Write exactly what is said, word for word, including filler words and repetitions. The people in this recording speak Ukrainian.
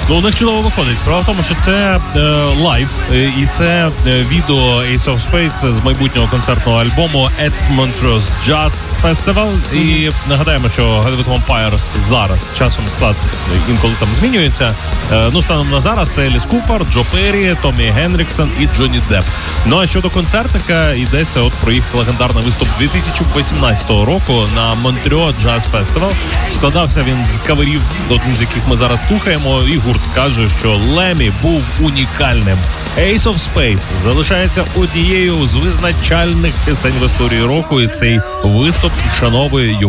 Ну, у них чудово виходить. Справа в тому, що це е, лайв, е, і це е, відео Ace of Spades з майбутнього концертного альбому At Montreux Jazz Festival. Mm-hmm. І нагадаємо, що Hollywood Vampires зараз часом склад інколи там змінюється. Е, ну, станом на зараз це Еліс Купер, Джо Перрі, Томі Генріксон і Джонні Депп. Ну, а щодо концертника, йдеться от про їх легендарний виступ дві тисячі вісімнадцятого року на Montreux Jazz Festival. Складався він з каверів, один з яких ми зараз слухаємо, і гурт каже, що Лемі був унікальним. Ace of Spades залишається однією з визначальних пісень в історії року, і цей виступ вшановує його